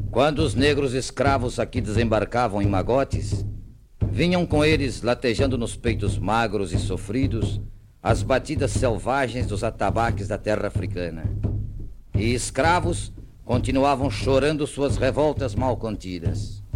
Quando os negros escravos aqui desembarcavam em Magotes, vinham com eles, latejando nos peitos magros e sofridos, as batidas selvagens dos atabaques da terra africana. E escravos continuavam chorando suas revoltas mal contidas.